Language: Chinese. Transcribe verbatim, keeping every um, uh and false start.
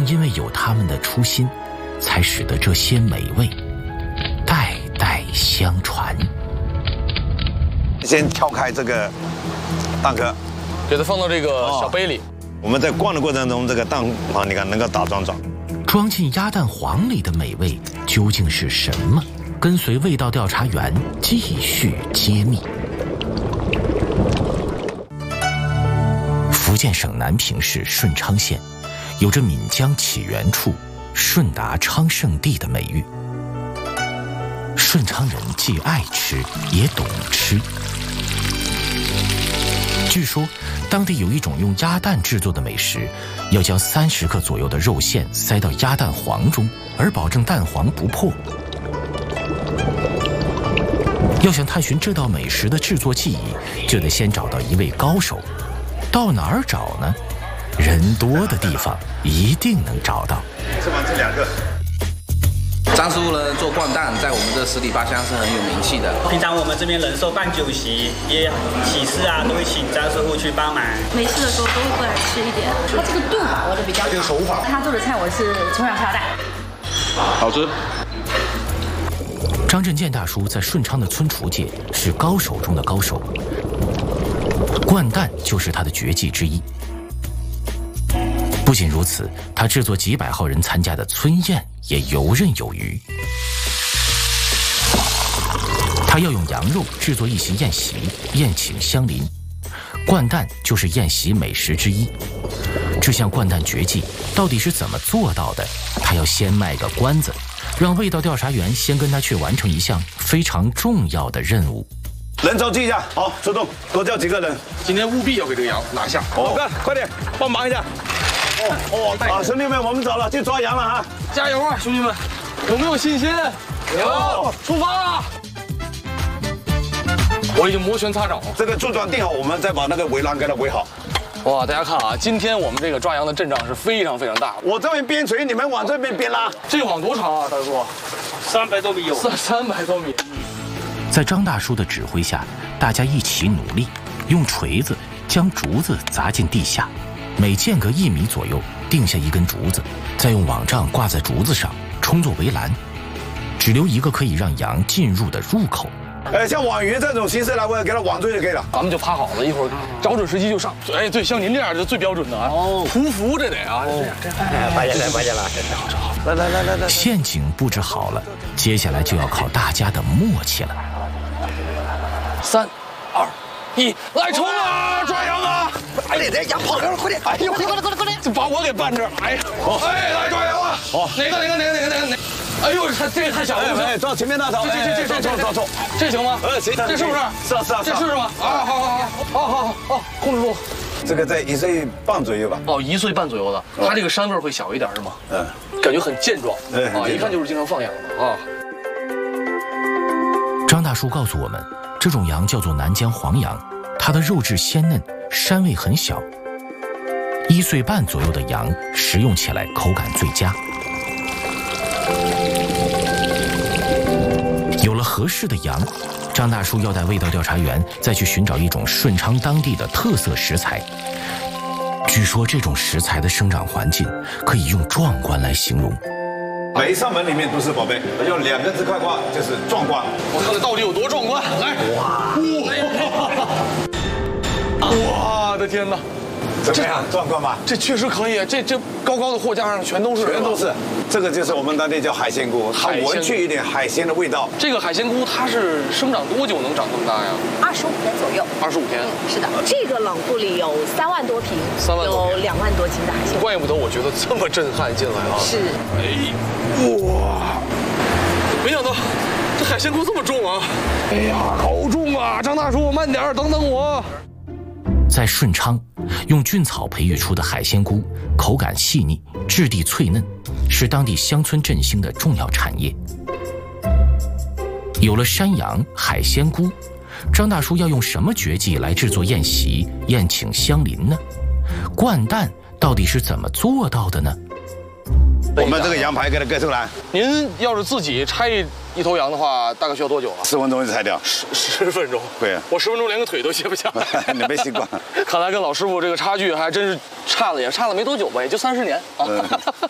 正因为有他们的初心，才使得这些美味代代相传。 先敲开这个蛋壳， 给它放到这个小杯里。 我们在灌的过程中，这个蛋黄你看能够打桩桩。 装进鸭蛋黄里的美味究竟是什么？跟随味道调查员继续揭秘。福建省南平市顺昌县，有着闽江起源处、顺达昌盛地的美誉。顺昌人既爱吃，也懂吃。据说，当地有一种用鸭蛋制作的美食，要将三十克左右的肉馅塞到鸭蛋黄中，而保证蛋黄不破。要想探寻这道美食的制作技艺，就得先找到一位高手。到哪儿找呢？人多的地方一定能找到。 吃完这两个。 张师傅呢做灌蛋，在我们这十里八乡是很有名气的。 平常我们这边人寿办酒席，也喜事啊，都会请张师傅去帮忙。 没事的时候都会过来吃一点。他这个度把握的比较好。这个手法。他做的菜我是从小下大。 好吃。 张振健大叔在顺昌的村厨界是高手中的高手，灌蛋就是他的绝技之一。不仅如此，他制作几百号人参加的村宴也游刃有余。他要用羊肉制作一席宴席，宴请乡邻。灌蛋就是宴席美食之一。这项灌蛋绝技到底是怎么做到的？他要先卖个关子，让味道调查员先跟他去完成一项非常重要的任务。 人手记一下，好，出动，多叫几个人。 今天务必要给这个羊拿下。 老哥，快点帮忙一下。哦哦，啊，兄弟们，我们走了，去抓羊了哈！ 加油啊，兄弟们！有没有信心？有，出发了！我已经摩拳擦掌了。 这个柱桩定好，我们再把那个围栏给它围好。 哇，大家看啊，今天我们这个抓羊的阵仗是非常非常大。 我这边边锤，你们往这边边拉。 这个网多长啊，大叔？ 三百多米有。 三三百多米。 在张大叔的指挥下，大家一起努力，用锤子将竹子砸进地下，每间隔一米左右定下一根竹子，再用网帐挂在竹子上，充作围栏，只留一个可以让羊进入的入口。 呃，像网鱼这种形式来，我给它网住就可以了。 咱们就趴好了，一会儿找准时机就上。哎，对，像您这样就最标准的啊。哦，匍匐这得啊，这样这样。哎， 发现了，发现了， 真好，真好。 来来来来来， 陷阱布置好了，接下来就要靠大家的默契了。 三、二、一，来冲啊！抓羊啊！ 哎，这羊跑了，快点！哎呦，快点快点快点！ 就把我给绊这儿。哎呀，哎，来抓羊啊！好，哪个哪个哪个哪个哪个哪？哎呦，他这个太小了， 哎，抓前面那头， 这这这这这这这行吗？ 呃，行， 这是不是？ 是啊是啊， 这是是吧？啊，好好好好好好好，控制住。 这个在一岁半左右吧。 哦，一岁半左右的，它这个膻味会小一点是吗？嗯，感觉很健壮，啊，一看就是经常放养的啊。 张大叔告诉我们，这种羊叫做南疆黄羊，它的肉质鲜嫩，膻味很小。一岁半左右的羊食用起来口感最佳。有了合适的羊，张大叔要带味道调查员再去寻找一种顺昌当地的特色食材。据说这种食材的生长环境可以用壮观来形容。 每一扇门里面都是宝贝，用两个字概括就是壮观。 我看看到底有多壮观，来！哇！哇！我的天哪！ 怎么样，壮观吧？ 这确实可以，这这高高的货架上全都是， 全都是。这个就是我们当地叫海鲜菇，它闻去一点海鲜的味道。 这个海鲜菇它是生长多久能长这么大呀？ 二十五天左右。 二十五天。 是的，这个冷库里有三万多瓶， 三万多有两万多斤的海鲜。 怪不得我觉得这么震撼进来啊！ 是。 哎，哇！没想到这海鲜菇这么重啊！哎呀，好重啊！张大叔，慢点，等等我。 在顺昌，用菌草培育出的海鲜菇口感细腻，质地脆嫩，是当地乡村振兴的重要产业。有了山羊、海鲜菇，张大叔要用什么绝技来制作宴席、宴请乡邻呢？灌蛋到底是怎么做到的呢？ 我们这个羊排给它割出来。 您要是自己拆一一头羊的话，大概需要多久啊？ 十分钟就拆掉。 十十分钟。 对啊， 我十分钟连个腿都卸不下来。 你没习惯。 看来跟老师傅这个差距还真是差了，也差了没多久吧，也就三十年啊。